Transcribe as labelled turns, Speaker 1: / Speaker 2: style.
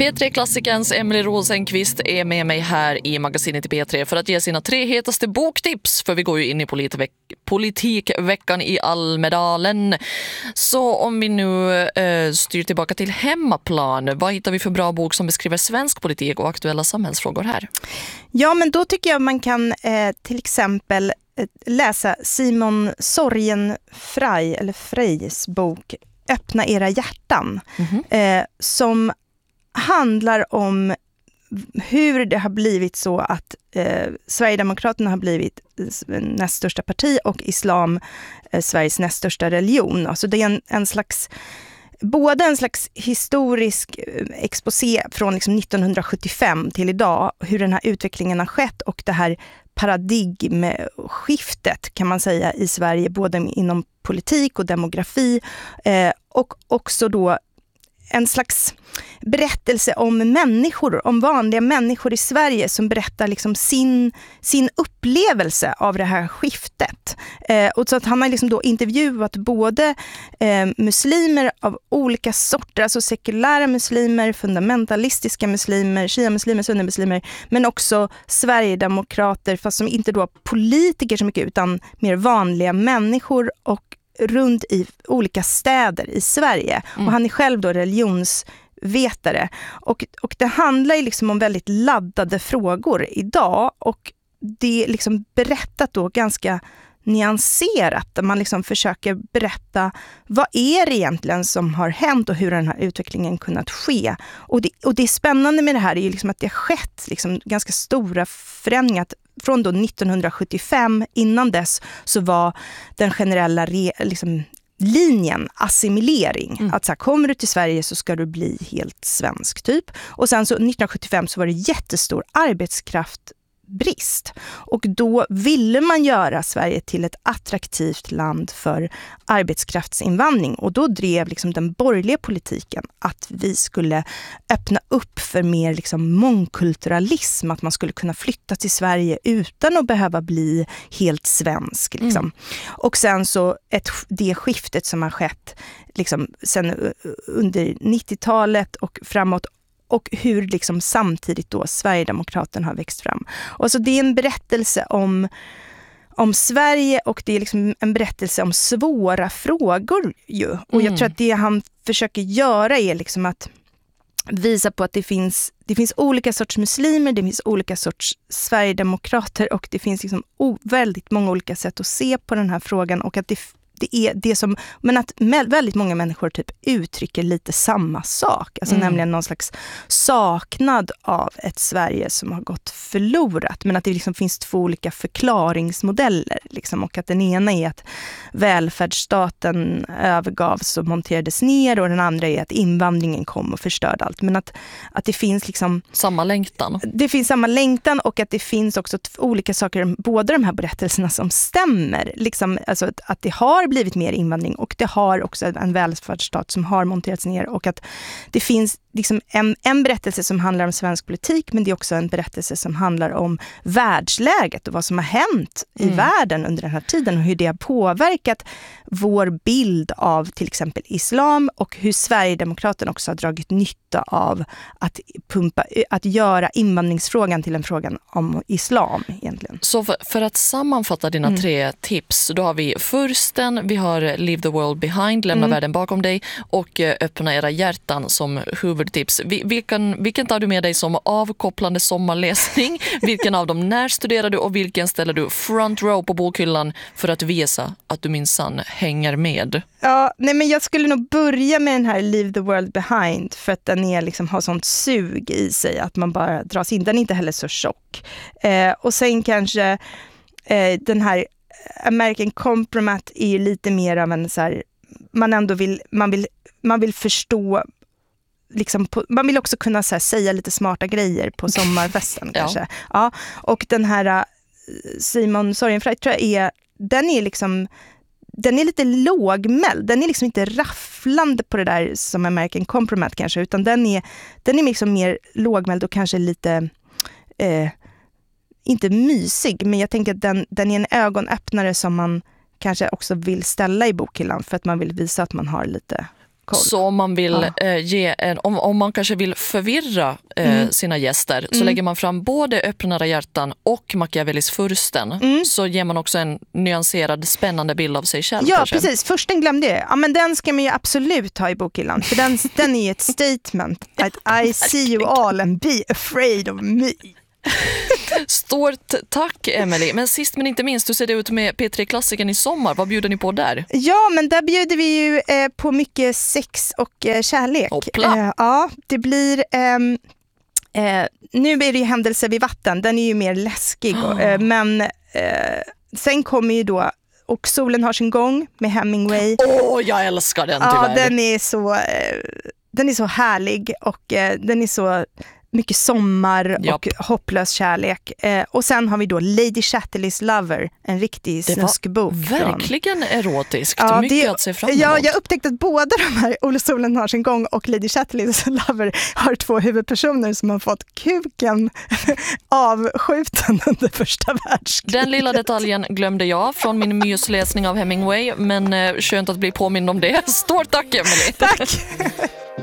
Speaker 1: P3-klassikerns Emily Rosenqvist är med mig här i magasinet i P3 för att ge sina 3 hetaste boktips, för vi går ju in i politikveckan i Almedalen. Så om vi nu styr tillbaka till hemmaplan, vad hittar vi för bra bok som beskriver svensk politik och aktuella samhällsfrågor här?
Speaker 2: Ja, men då tycker jag man kan till exempel läsa Simon Sorgenfrey eller Freys bok Öppna era hjärtan, som handlar om hur det har blivit så att Sverigedemokraterna har blivit näst största parti och islam Sveriges näst största religion. Alltså det är en slags, både en slags historisk exposé från liksom 1975 till idag, hur den här utvecklingen har skett, och det här paradigmskiftet kan man säga i Sverige, både inom politik och demografi, och också då en slags berättelse om människor, om vanliga människor i Sverige som berättar liksom sin upplevelse av det här skiftet. Och så att han har liksom då intervjuat både muslimer av olika sorter, alltså sekulära muslimer, fundamentalistiska muslimer, shia-muslimer, sunni-muslimer, men också Sverigedemokrater, fast som inte då politiker så mycket utan mer vanliga människor, och runt i olika städer i Sverige. Och han är själv då religionsvetare. Och det handlar ju liksom om väldigt laddade frågor idag, och det är liksom berättat då ganska nyanserat, där man liksom försöker berätta vad är det egentligen som har hänt och hur den här utvecklingen kunnat ske. Och det är spännande med det här är ju liksom att det har skett liksom ganska stora förändringar. Från då 1975, innan dess så var den generella linjen assimilering. Att så här, kommer du till Sverige så ska du bli helt svensk typ. Och sen så 1975 så var det jättestor arbetskraftbrist. Och då ville man göra Sverige till ett attraktivt land för arbetskraftsinvandring. Och då drev liksom den borgerliga politiken att vi skulle öppna upp för mer liksom mångkulturalism, att man skulle kunna flytta till Sverige utan att behöva bli helt svensk. Liksom. Och sen så det skiftet som har skett liksom, sen under 90-talet och framåt, och hur liksom samtidigt då Sverigedemokraterna har växt fram. Och så det är en berättelse om Sverige, och det är liksom en berättelse om svåra frågor ju. Och jag tror att det han försöker göra är liksom att visa på att det finns olika sorts muslimer, det finns olika sorts Sverigedemokrater, och det finns liksom väldigt många olika sätt att se på den här frågan, och att det är det som, men att väldigt många människor typ uttrycker lite samma sak, alltså nämligen någon slags saknad av ett Sverige som har gått förlorat, men att det liksom finns 2 olika förklaringsmodeller liksom, och att den ena är att välfärdsstaten övergavs och monterades ner, och den andra är att invandringen kom och förstörde allt, men att det finns liksom
Speaker 1: samma längtan. Det
Speaker 2: finns samma längtan, och att det finns också olika saker, båda de här berättelserna som stämmer, liksom, alltså att det har blivit mer invandring, och det har också en välfärdsstat som har monterats ner, och att det finns liksom en berättelse som handlar om svensk politik, men det är också en berättelse som handlar om världsläget och vad som har hänt i världen under den här tiden, och hur det har påverkat vår bild av till exempel islam, och hur Sverigedemokraterna också har dragit nytta av att göra invandringsfrågan till en fråga om islam egentligen.
Speaker 1: Så för att sammanfatta dina 3 tips, då har vi Fursten, vi har Leave the World Behind, lämna världen bakom dig, och Öppna era hjärtan som huvudtips. Vilken tar du med dig som avkopplande sommarläsning? Vilken av dem närstuderar du, och vilken ställer du front row på bokhyllan för att visa att du minsann hänger med?
Speaker 2: Ja, nej, men jag skulle nog börja med den här Leave the World Behind, för att den är liksom, har sånt sug i sig att man bara dras in. Den är inte heller så tjock. Och sen kanske den här American Compromat är ju lite mer av en så här, man vill förstå liksom man vill också kunna så här, säga lite smarta grejer på sommarfesten kanske. Ja, och den här Simon Sorgenfrey tror jag den är lite lågmäld. Den är liksom inte rafflande på det där som American Compromat kanske, utan den är liksom mer lågmäld och kanske lite inte mysig, men jag tänker att den är en ögonöppnare som man kanske också vill ställa i bokhyllan, för att man vill visa att man har lite
Speaker 1: Så om man vill om man kanske vill förvirra sina gäster så lägger man fram både Öppna era hjärtan och Machiavellis Fursten. Så ger man också en nyanserad, spännande bild av sig själv.
Speaker 2: Ja,
Speaker 1: kanske.
Speaker 2: Precis. Fursten glömde jag. Ja, men den ska man ju absolut ha i bokhyllan. För den är ett statement. Att I see you all and be afraid of me.
Speaker 1: Stort tack, Emily. Men sist men inte minst, hur ser det ut med P3-klassikern i sommar? Vad bjuder ni på där?
Speaker 2: Ja, men där bjuder vi ju på mycket sex och kärlek. Ja, det blir... nu är det ju Händelser vid vatten. Den är ju mer läskig. Men sen kommer ju då Och solen har sin gång med Hemingway.
Speaker 1: Jag älskar den tyvärr.
Speaker 2: Ja, den är så härlig och den är så mycket sommar och hopplös kärlek. Och sen har vi då Lady Chatterleys Lover, en riktig snuskbok.
Speaker 1: Verkligen erotiskt, mycket att se fram emot.
Speaker 2: Ja, jag upptäckte att båda de här, Olle Solen har sin gång och Lady Chatterleys Lover, har 2 huvudpersoner som har fått kuken avskjuten under första världskriget.
Speaker 1: Den lilla detaljen glömde jag från min mysläsning av Hemingway, men skönt att bli påmind om det. Stort tack, Emily.
Speaker 2: Tack!